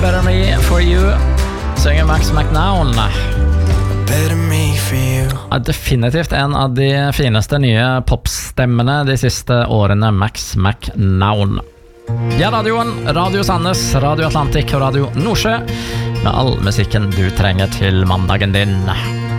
Better Me For You synger Max McNown. Better me for you. Definitivt en av de fineste nye popstemmene de siste årene, Max McNown. Ja, radioen, Radio Sandnes, Radio Atlantic og Radio Nordsjø, med all musikken du trenger til mandagen din.